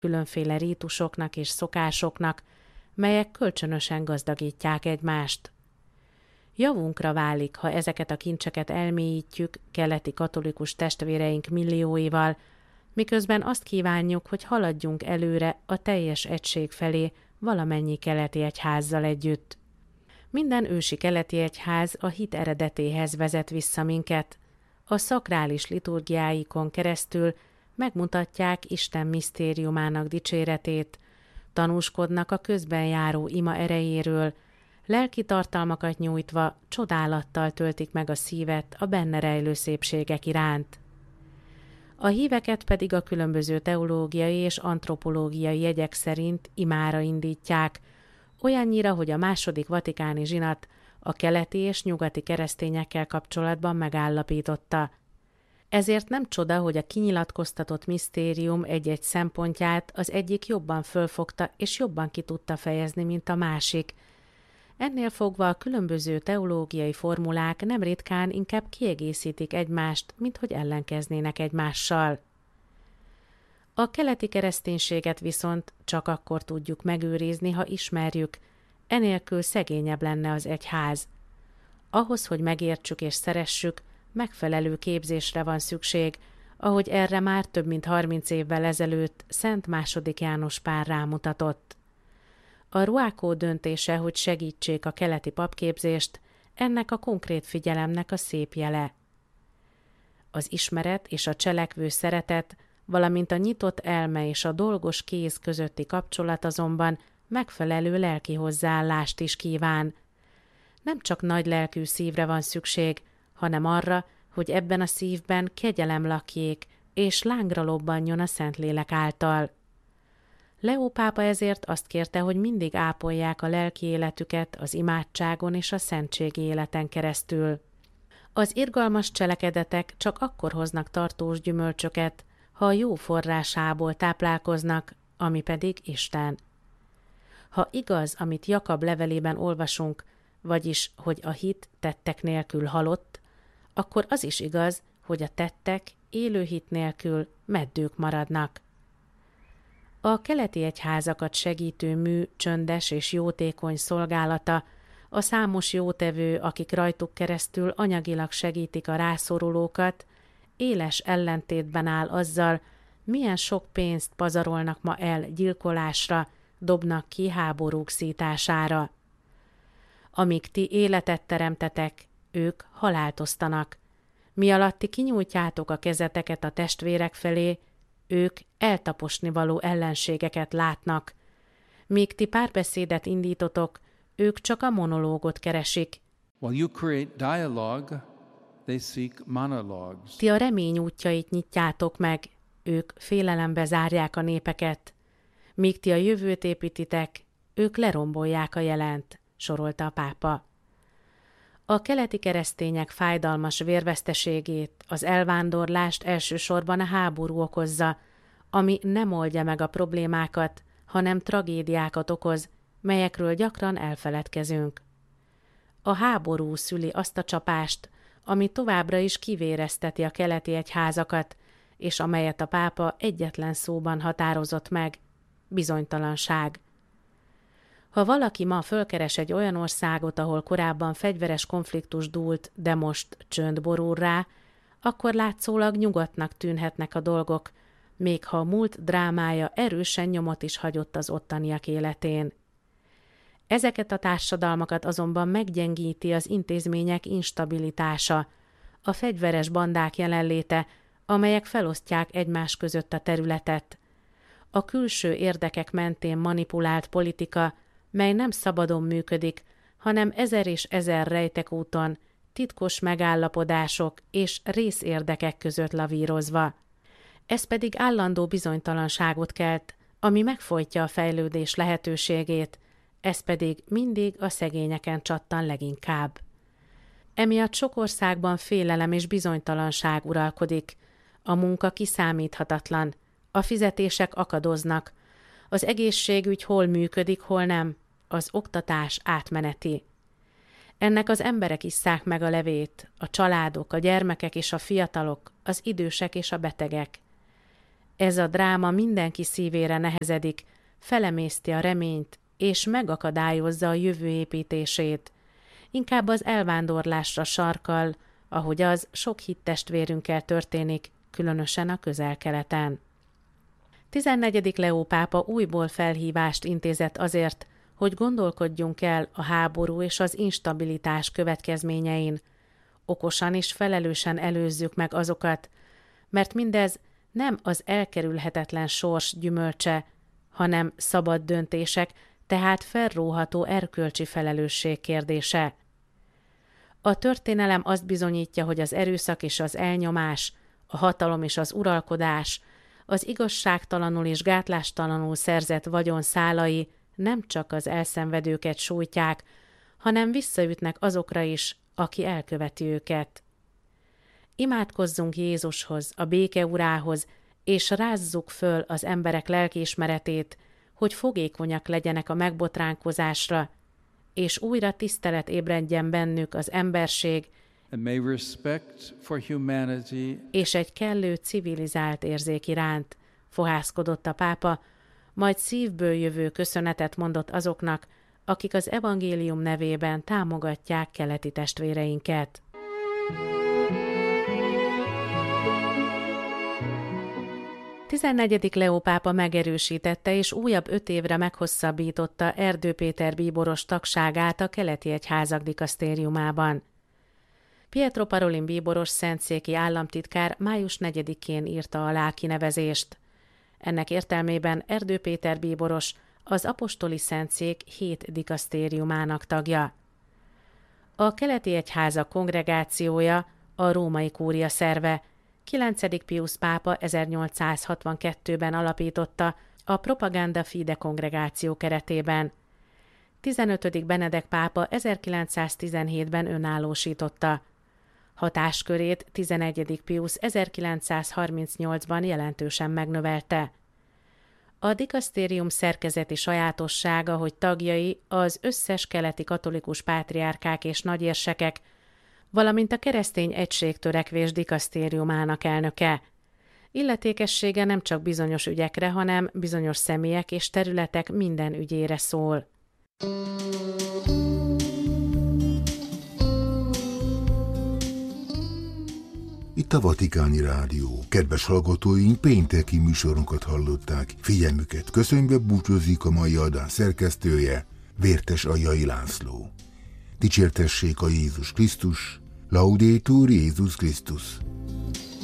különféle rítusoknak és szokásoknak, melyek kölcsönösen gazdagítják egymást. Javunkra válik, ha ezeket a kincseket elmélyítjük keleti katolikus testvéreink millióival, miközben azt kívánjuk, hogy haladjunk előre a teljes egység felé valamennyi keleti egyházzal együtt. Minden ősi keleti egyház a hit eredetéhez vezet vissza minket. A szakrális liturgiáikon keresztül megmutatják Isten misztériumának dicséretét, tanúskodnak a közben járó ima erejéről, lelki tartalmakat nyújtva csodálattal töltik meg a szívet a benne rejlő szépségek iránt. A híveket pedig a különböző teológiai és antropológiai jegyek szerint imára indítják, olyannyira, hogy a második vatikáni zsinat a keleti és nyugati keresztényekkel kapcsolatban megállapította. Ezért nem csoda, hogy a kinyilatkoztatott misztérium egy-egy szempontját az egyik jobban fölfogta és jobban ki tudta fejezni, mint a másik. Ennél fogva a különböző teológiai formulák nem ritkán inkább kiegészítik egymást, mint hogy ellenkeznének egymással. A keleti kereszténységet viszont csak akkor tudjuk megőrizni, ha ismerjük, enélkül szegényebb lenne az egyház. Ahhoz, hogy megértsük és szeressük, megfelelő képzésre van szükség, ahogy erre már több mint 30 évvel ezelőtt Szent II. János Pál rámutatott. A Ruákó döntése, hogy segítsék a keleti papképzést, ennek a konkrét figyelemnek a szép jele. Az ismeret és a cselekvő szeretet, valamint a nyitott elme és a dolgos kéz közötti kapcsolat azonban megfelelő lelki hozzáállást is kíván. Nem csak nagy lelkű szívre van szükség, hanem arra, hogy ebben a szívben kegyelem lakjék, és lángra lobbanjon a Szentlélek által. Leó pápa ezért azt kérte, hogy mindig ápolják a lelki életüket az imádságon és a szentségi életen keresztül. Az irgalmas cselekedetek csak akkor hoznak tartós gyümölcsöket, ha a jó forrásából táplálkoznak, ami pedig Isten. Ha igaz, amit Jakab levelében olvasunk, vagyis, hogy a hit tettek nélkül halott, akkor az is igaz, hogy a tettek élő hit nélkül meddők maradnak. A keleti egyházakat segítő mű csöndes és jótékony szolgálata, a számos jótevő, akik rajtuk keresztül anyagilag segítik a rászorulókat, éles ellentétben áll azzal, milyen sok pénzt pazarolnak ma el gyilkolásra, dobnak ki háborúk szítására. Amíg ti életet teremtetek, ők halált osztanak. Mi alatt ti kinyújtjátok a kezeteket a testvérek felé, ők eltaposnivaló ellenségeket látnak. Míg ti párbeszédet indítotok, ők csak a monológot keresik. While you create dialogue, they seek monologues. Ti a remény útjait nyitjátok meg, ők félelembe zárják a népeket. Míg ti a jövőt építitek, ők lerombolják a jelent, sorolta a pápa. A keleti keresztények fájdalmas vérveszteségét, az elvándorlást elsősorban a háború okozza, ami nem oldja meg a problémákat, hanem tragédiákat okoz, melyekről gyakran elfeledkezünk. A háború szüli azt a csapást, ami továbbra is kivérezteti a keleti egyházakat, és amelyet a pápa egyetlen szóban határozott meg: bizonytalanság. Ha valaki ma fölkeres egy olyan országot, ahol korábban fegyveres konfliktus dúlt, de most csönd borul rá, akkor látszólag nyugodtnak tűnhetnek a dolgok, még ha a múlt drámája erősen nyomot is hagyott az ottaniak életén. Ezeket a társadalmakat azonban meggyengíti az intézmények instabilitása, a fegyveres bandák jelenléte, amelyek felosztják egymás között a területet. A külső érdekek mentén manipulált politika, mely nem szabadon működik, hanem ezer és ezer rejtekúton, titkos megállapodások és részérdekek között lavírozva. Ez pedig állandó bizonytalanságot kelt, ami megfojtja a fejlődés lehetőségét, ez pedig mindig a szegényeken csattan leginkább. Emiatt sok országban félelem és bizonytalanság uralkodik, a munka kiszámíthatatlan, a fizetések akadoznak, az egészségügy hol működik, hol nem, az oktatás átmeneti. Ennek az emberek isszák meg a levét, a családok, a gyermekek és a fiatalok, az idősek és a betegek. Ez a dráma mindenki szívére nehezedik, felemészti a reményt, és megakadályozza a jövő építését. Inkább az elvándorlásra sarkal, ahogy az sok hittestvérünkkel történik, különösen a Közel-Keleten. 14. Leó pápa újból felhívást intézett azért, hogy gondolkodjunk el a háború és az instabilitás következményein. Okosan és felelősen előzzük meg azokat, mert mindez nem az elkerülhetetlen sors gyümölcse, hanem szabad döntések, tehát felróható erkölcsi felelősség kérdése. A történelem azt bizonyítja, hogy az erőszak és az elnyomás, a hatalom és az uralkodás, az igazságtalanul és gátlástalanul szerzett vagyon szálai nem csak az elszenvedőket sújtják, hanem visszaütnek azokra is, aki elköveti őket. Imádkozzunk Jézushoz, a béke urához, és rázzuk föl az emberek lelkiismeretét, hogy fogékonyak legyenek a megbotránkozásra, és újra tisztelet ébredjen bennük az emberség and may respect for humanity és egy kellő civilizált érzék iránt, fohászkodott a pápa, majd szívből jövő köszönetet mondott azoknak, akik az evangélium nevében támogatják keleti testvéreinket. A 14. Leó pápa megerősítette és újabb 5 évre meghosszabbította Erdő Péter bíboros tagságát a keleti egyházak dikasztériumában. Pietro Parolin bíboros szentszéki államtitkár május 4-én írta alá kinevezést. Ennek értelmében Erdő Péter bíboros az apostoli szentszék 7 dikasztériumának tagja. A keleti egyházak kongregációja a római kúria szerve, 9. Piusz pápa 1862-ben alapította a Propaganda Fide kongregáció keretében. 15. Benedek pápa 1917-ben önállósította. Hatáskörét 11. Piusz 1938-ban jelentősen megnövelte. A dikasztérium szerkezeti sajátossága, hogy tagjai az összes keleti katolikus pátriárkák és nagyérsekek, valamint a keresztény egységtörekvés dikasztériumának elnöke. Illetékessége nem csak bizonyos ügyekre, hanem bizonyos személyek és területek minden ügyére szól. Itt a Vatikáni Rádió. Kedves hallgatóink, pénteki műsorunkat hallották. Figyelmüket köszönve búcsúzik a mai adás szerkesztője, Vértes Aljai László. Dicsértessék a Jézus Krisztus, Laudetur Jézus Krisztus.